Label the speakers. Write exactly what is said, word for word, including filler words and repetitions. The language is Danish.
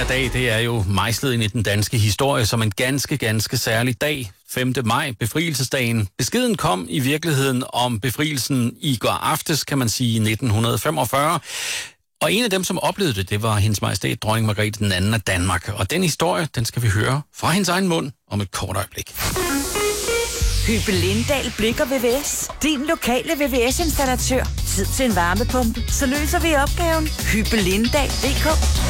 Speaker 1: her dag, det er jo mejslet ind i den danske historie som en ganske, ganske særlig dag. femte maj, befrielsesdagen. Beskeden kom i virkeligheden om befrielsen i går aftes, kan man sige, nitten femogfyrre. Og en af dem, som oplevede det, det var hendes majestæt, dronning Margrethe den anden af Danmark. Og den historie, den skal vi høre fra hendes egen mund om et kort øjeblik.
Speaker 2: Hyppe Lindahl Blikker V V S. Din lokale V V S-installatør. Tid til en varmepumpe, så løser vi opgaven. Hyppe Lindahl punktum d k